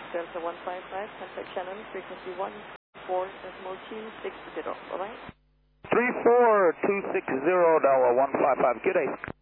Delta 155, contact Shannon, frequency 14260. Bye-bye. 34260, Delta 155. Good day.